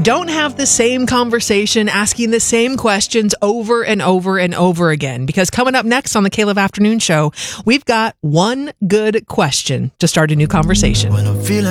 Don't have the same conversation, asking the same questions over and over and over again. Because coming up next on the K-Love Afternoon Show, we've got one good question to start a new conversation. When I'm feeling